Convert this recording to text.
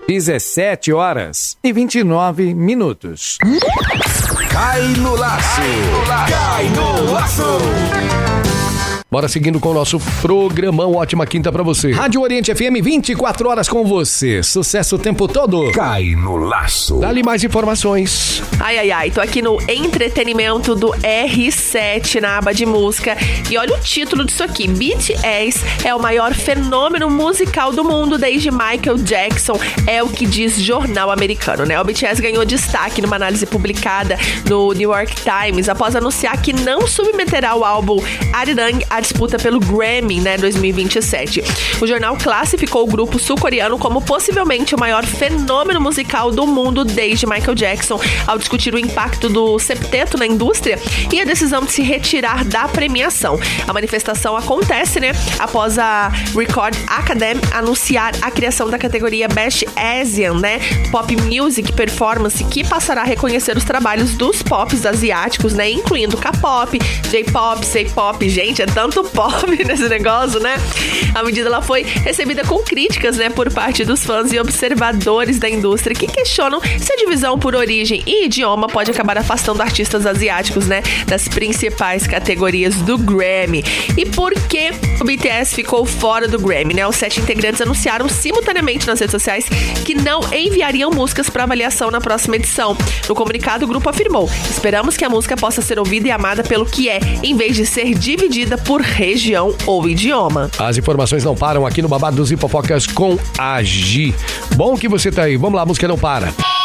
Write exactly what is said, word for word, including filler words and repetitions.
dezessete horas e vinte e nove minutos. Cai no laço! Cai no laço! Bora seguindo com o nosso programão. Ótima quinta pra você. Rádio Oriente F M, vinte e quatro horas com você. Sucesso o tempo todo. Cai no laço. Dá-lhe mais informações. Ai, ai, ai. Tô aqui no entretenimento do R sete, na aba de música. E olha o título disso aqui. B T S é o maior fenômeno musical do mundo desde Michael Jackson. É o que diz jornal americano, né? O B T S ganhou destaque numa análise publicada no New York Times após anunciar que não submeterá o álbum Arirang à disputa pelo Grammy, né, dois mil e vinte e sete. O jornal classificou o grupo sul-coreano como possivelmente o maior fenômeno musical do mundo desde Michael Jackson, ao discutir o impacto do septeto na indústria e a decisão de se retirar da premiação. A manifestação acontece, né, após a Record Academy anunciar a criação da categoria Best Asian, né, Pop Music Performance, que passará a reconhecer os trabalhos dos pops asiáticos, né, incluindo K-pop, J-pop, C-pop. Gente, é tanto pop nesse negócio, né? A medida ela foi recebida com críticas, né, por parte dos fãs e observadores da indústria que questionam se a divisão por origem e idioma pode acabar afastando artistas asiáticos, né, das principais categorias do Grammy. E por que o B T S ficou fora do Grammy, né? Os sete integrantes anunciaram simultaneamente nas redes sociais que não enviariam músicas para avaliação na próxima edição. No comunicado, o grupo afirmou: esperamos que a música possa ser ouvida e amada pelo que é, em vez de ser dividida por região ou idioma. As informações não param aqui no Babado dos Hipofocas com a Gi. Bom que você tá aí. Vamos lá, a música não para.